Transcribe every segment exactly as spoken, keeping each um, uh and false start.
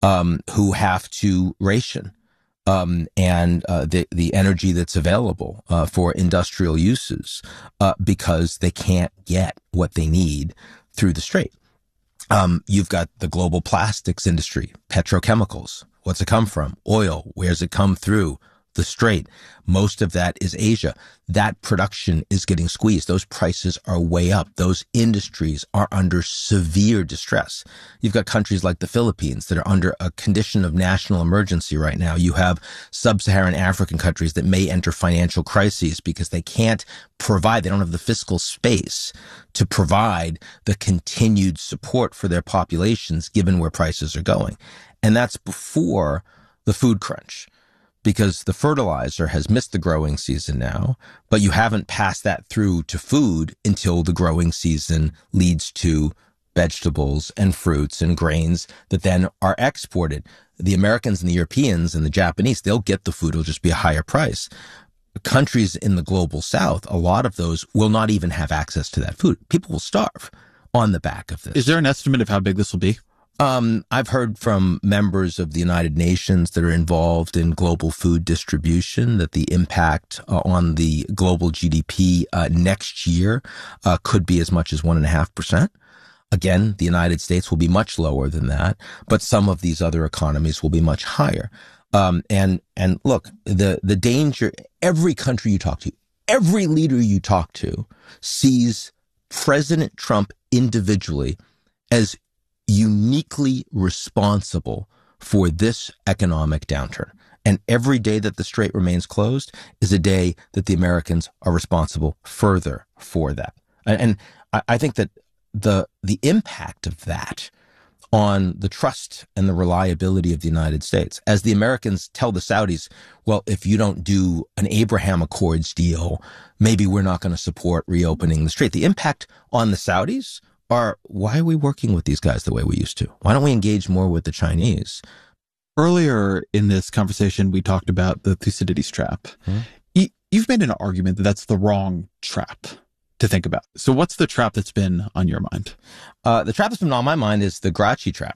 um, who have to ration um, and uh, the the energy that's available uh, for industrial uses uh, because they can't get what they need through the strait. Um, you've got the global plastics industry, petrochemicals. What's it come from? Oil. Where's it come through? The strait. Most of that is Asia. That production is getting squeezed. Those prices are way up. Those industries are under severe distress. You've got countries like the Philippines that are under a condition of national emergency right now. You have sub-Saharan African countries that may enter financial crises because they can't provide, they don't have the fiscal space to provide the continued support for their populations given where prices are going. And that's before the food crunch, because the fertilizer has missed the growing season now, but you haven't passed that through to food until the growing season leads to vegetables and fruits and grains that then are exported. The Americans and the Europeans and the Japanese, they'll get the food. It'll just be a higher price. Countries in the global south, a lot of those will not even have access to that food. People will starve on the back of this. Is there an estimate of how big this will be? Um, I've heard from members of the United Nations that are involved in global food distribution that the impact uh, on the global G D P uh, next year uh, could be as much as one and a half percent. Again, the United States will be much lower than that, but some of these other economies will be much higher. Um, and and look, the the danger. Every country you talk to, every leader you talk to, sees President Trump individually as uniquely responsible for this economic downturn. And every day that the strait remains closed is a day that the Americans are responsible further for that. And I think that the the impact of that on the trust and the reliability of the United States, as the Americans tell the Saudis, well, if you don't do an Abraham Accords deal, maybe we're not going to support reopening the strait. The impact on the Saudis are, why are we working with these guys the way we used to? Why don't we engage more with the Chinese? Earlier in this conversation, we talked about the Thucydides trap. Hmm. You, you've made an argument that that's the wrong trap to think about. So what's the trap that's been on your mind? Uh, the trap that's been on my mind is the Gracchi trap,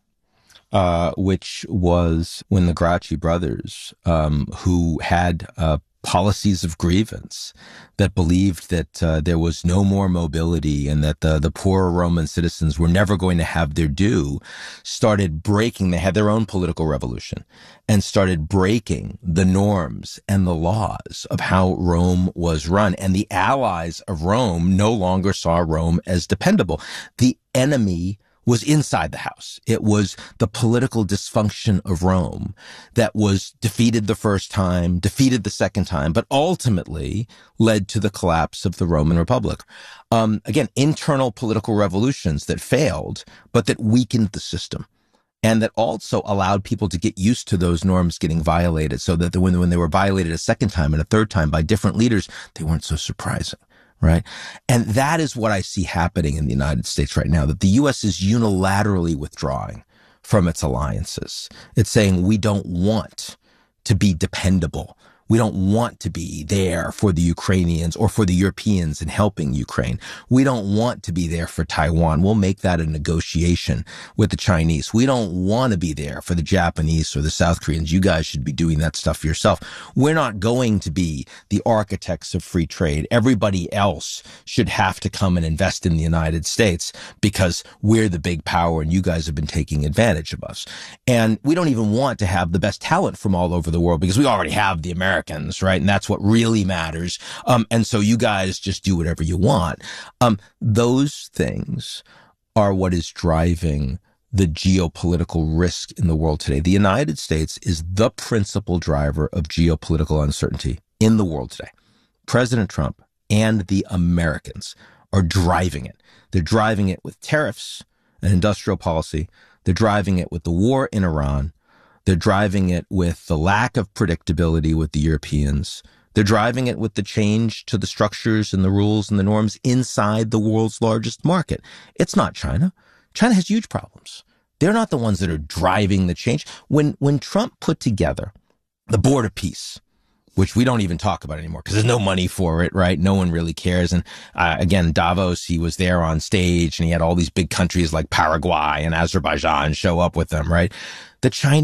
uh, which was when the Gracchi brothers, um, who had uh, policies of grievance that believed that uh, there was no more mobility and that the, the poorer Roman citizens were never going to have their due, started breaking, they had their own political revolution, and started breaking the norms and the laws of how Rome was run. And the allies of Rome no longer saw Rome as dependable. The enemy was inside the house. It was the political dysfunction of Rome that was defeated the first time, defeated the second time, but ultimately led to the collapse of the Roman Republic. Um, again, internal political revolutions that failed, but that weakened the system, and that also allowed people to get used to those norms getting violated, so that when, when they were violated a second time and a third time by different leaders, they weren't so surprising. Right. And that is what I see happening in the United States right now, that the U S is unilaterally withdrawing from its alliances. It's saying we don't want to be dependable. We don't want to be there for the Ukrainians or for the Europeans in helping Ukraine. We don't want to be there for Taiwan. We'll make that a negotiation with the Chinese. We don't want to be there for the Japanese or the South Koreans. You guys should be doing that stuff yourself. We're not going to be the architects of free trade. Everybody else should have to come and invest in the United States because we're the big power and you guys have been taking advantage of us. And we don't even want to have the best talent from all over the world because we already have the Americans. Americans, right? And that's what really matters. Um, and so you guys just do whatever you want. Um, those things are what is driving the geopolitical risk in the world today. The United States is the principal driver of geopolitical uncertainty in the world today. President Trump and the Americans are driving it. They're driving it with tariffs and industrial policy. They're driving it with the war in Iran. They're driving it with the lack of predictability with the Europeans. They're driving it with the change to the structures and the rules and the norms inside the world's largest market. It's not China. China has huge problems. They're not the ones that are driving the change. When, when Trump put together the border peace which we don't even talk about anymore because there's no money for it, right? No one really cares. And uh, again, Davos, he was there on stage and he had all these big countries like Paraguay and Azerbaijan show up with them, right? The Chinese